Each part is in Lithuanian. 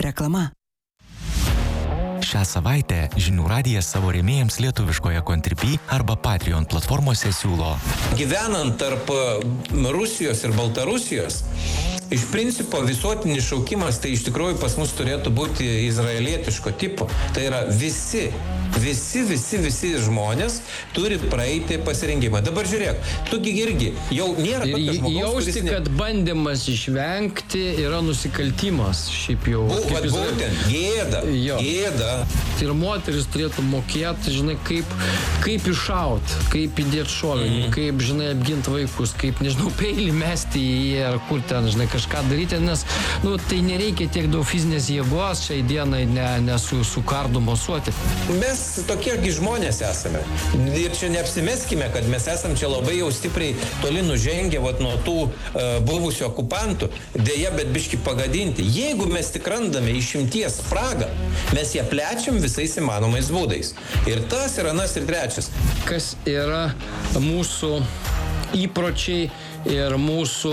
Reklama. Šią savaitę Žinių radijas savo rėmėjams lietuviškoje Contribui arba Patreon platformose siūlo. Gyvenant tarp Rusijos ir Baltarusijos, iš principo visuotinis šaukimas tai iš tikrųjų pas mus turėtų būti izraelietiško tipo. Tai yra visi žmonės turi praeiti pasirengimą. Dabar žiūrėk, tugi irgi jau nėra tokio žmogaus, jausti, kad bandymas išvengti yra nusikaltimas šiaip jau. Būtent, gėda. Ir moteris turėtų mokėti, žinai, kaip iššaut, kaip įdėti šovinį, kaip, žinai, apginti vaikus, kaip, nežinau, peilį mesti į jį, ar kur ten, žinai, kažką daryti, nes, tai nereikia tiek daug fizinės jėgos šiai dienai su kardu mosuoti. Mes tokiegi žmonės esame. Ir čia neapsimeskime, kad mes esam čia labai jau stipriai toli nužengę nuo tų buvusių okupantų. Deja, bet biški pagadinti. Jeigu mes tik randame išimties spragą, mes ją plečiam visais įmanomais būdais. Ir tas, ir anas, ir trečias. Kas yra mūsų įpročiai ir mūsų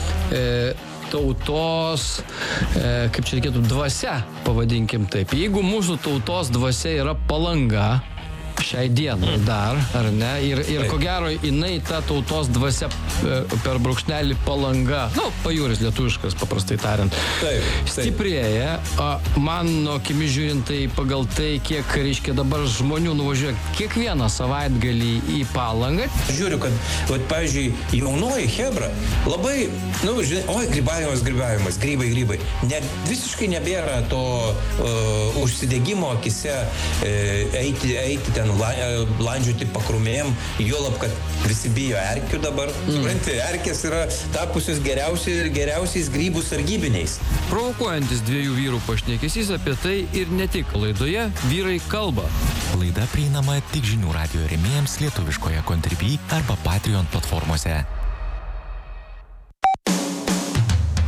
tautos, kaip čia reikėtų, dvasia, pavadinkim taip. Jeigu mūsų tautos dvasia yra Palanga, šiai dienai dar, ar ne? Ir ko gero, jinai ta tautos dvasia per brūkšnelį Palanga, pajūris lietuviškas, paprastai tariant, stiprėja. Mano akimi žiūrint, tai pagal tai, kiek, reiškia, dabar žmonių nuvažiuoja kiekvieną savaitgalį į Palangą. Žiūriu, kad, pavyzdžiui, jaunoji hebra labai, grybavimas, grybai. Visiškai nebėra to užsidegimo akise eiti ten landžiuoti pakrumėjim, juolab, kad visi bijo erkių dabar. Supranti, erkės yra tapusios geriausiais grybų sargybiniais. Provokuojantis dviejų vyrų pašnekesys apie tai ir ne tik. Laidoje Vyrai kalba. Laida prieinama tik Žinių radijo rėmėjams lietuviškoje Contribui arba Patreon platformose.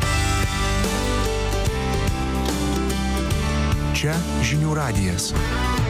Čia Žinių radijas.